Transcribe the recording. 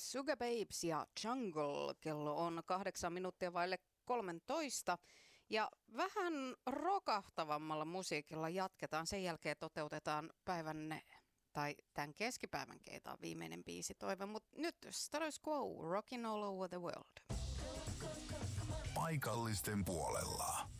Sugababes ja Jungle. Kello on 8 minuuttia vaille 13. Ja vähän rokahtavammalla musiikilla jatketaan. Sen jälkeen toteutetaan päivän tai tämän keskipäivän keitä viimeinen biisi toive. Mutta nyt Status Quo, Rockin' All Over the World. Paikallisten puolella.